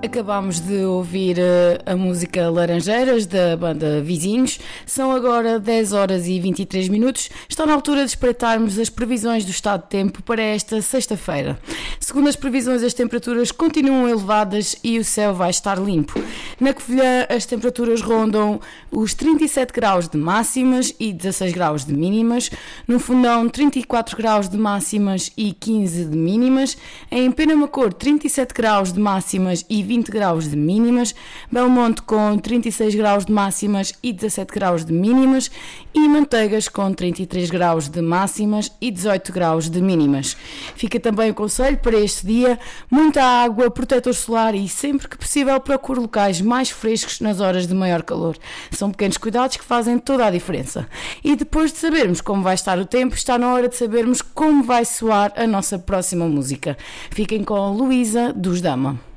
Acabámos de ouvir a música Laranjeiras da banda Vizinhos. São agora 10 horas e 23 minutos. Está na altura de espreitarmos as previsões do estado de tempo para esta sexta-feira. Segundo as previsões, as temperaturas continuam elevadas e o céu vai estar limpo. Na Covilhã, as temperaturas rondam os 37 graus de máximas e 16 graus de mínimas. No Fundão, 34 graus de máximas e 15 de mínimas. Em Penamacor, 37 graus de máximas e 20 graus de mínimas, Belmonte com 36 graus de máximas e 17 graus de mínimas e Manteigas com 33 graus de máximas e 18 graus de mínimas. Fica também o conselho para este dia: muita água, protetor solar e sempre que possível procure locais mais frescos nas horas de maior calor. São pequenos cuidados que fazem toda a diferença. E depois de sabermos como vai estar o tempo, está na hora de sabermos como vai soar a nossa próxima música. Fiquem com a Luísa dos Dama.